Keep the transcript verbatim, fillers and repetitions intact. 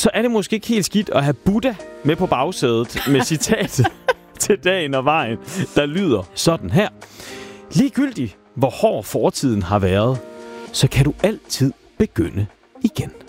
så er det måske ikke helt skidt at have Buddha med på bagsædet med citatet til dagen og vejen, der lyder sådan her. Ligegyldigt, hvor hård fortiden har været, så kan du altid begynde igen.